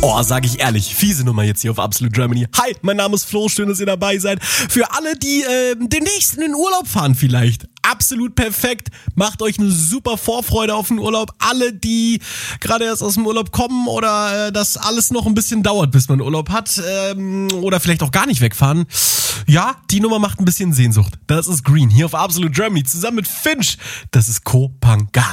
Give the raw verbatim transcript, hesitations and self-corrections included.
Oh, sag ich ehrlich, fiese Nummer jetzt hier auf Absolute Germany. Hi, mein Name ist Flo, schön, dass ihr dabei seid. Für alle, die äh, demnächst in den Urlaub fahren vielleicht, absolut perfekt. Macht euch eine super Vorfreude auf den Urlaub. Alle, die gerade erst aus dem Urlaub kommen oder äh, das alles noch ein bisschen dauert, bis man Urlaub hat ähm, oder vielleicht auch gar nicht wegfahren. Ja, die Nummer macht ein bisschen Sehnsucht. Das ist Green hier auf Absolute Germany zusammen mit Finch. Das ist Kopangan.